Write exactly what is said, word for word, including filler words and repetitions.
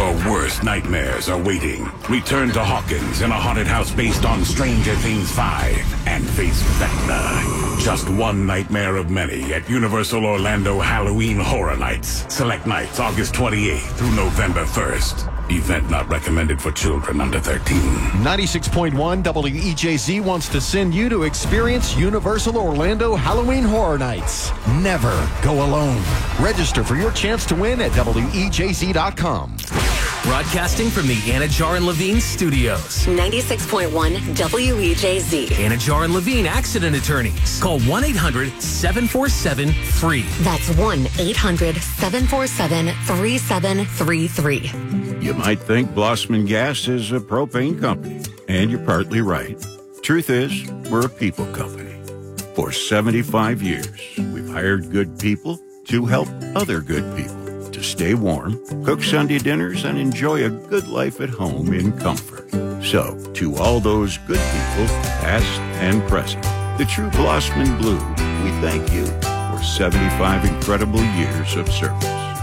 Your worst nightmares are waiting. Return to Hawkins in a haunted house based on Stranger Things five and face Vecna. Just one nightmare of many at Universal Orlando Halloween Horror Nights. Select nights August twenty-eighth through November first. Event not recommended for children under thirteen. ninety-six point one W E J Z wants to send you to experience Universal Orlando Halloween Horror Nights. Never go alone. Register for your chance to win at W E J Z dot com. Broadcasting from the Anajar and Levine studios. ninety-six point one W E J Z. Anajar and Levine Accident Attorneys. Call one eight hundred seven four seven free. That's one eight hundred seven four seven three seven three three. You might think Blossman Gas is a propane company, and you're partly right. Truth is, we're a people company. For seventy-five years, we've hired good people to help other good people to stay warm, cook Sunday dinners, and enjoy a good life at home in comfort. So, to all those good people, past and present, the true Blossman Blue, we thank you for seventy-five incredible years of service.